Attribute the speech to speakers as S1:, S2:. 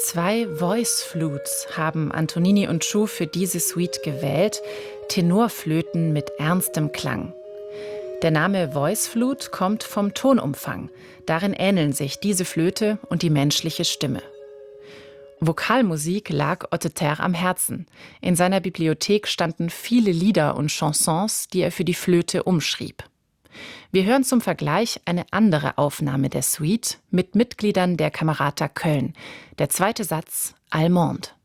S1: 2 Voice Flutes haben Antonini und Schuh für diese Suite gewählt, Tenorflöten mit ernstem Klang. Der Name Voice Flute kommt vom Tonumfang. Darin ähneln sich diese Flöte und die menschliche Stimme. Vokalmusik lag Otte Terre am Herzen. In seiner Bibliothek standen viele Lieder und Chansons, die er für die Flöte umschrieb. Wir hören zum Vergleich eine andere Aufnahme der Suite mit Mitgliedern der Camerata Köln. Der zweite Satz, Allemande.